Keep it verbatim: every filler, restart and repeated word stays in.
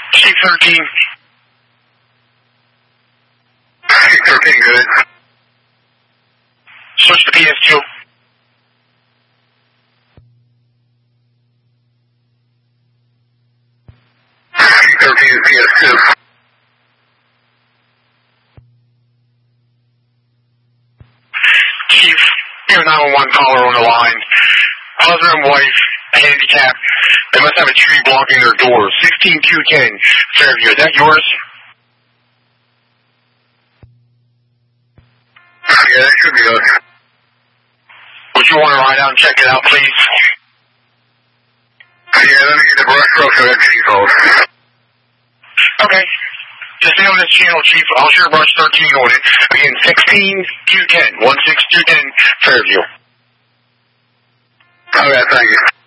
Chief thirteen. Chief thirteen, good. Switch to P S two. Chief thirteen is P S two. Chief, you have a nine one one caller on the line. Husband and wife, handicapped. They must have a tree blocking their door. sixteen two ten, Fairview. Is that yours? Yeah, that should be us. Would you want to ride out and check it out, please? Yeah, let me get the brush truck so that chief holds. Okay. Just stay on this channel, Chief. I'll share brush thirteen on it. Again, sixteen two ten, one six two ten, Fairview. Okay, thank you.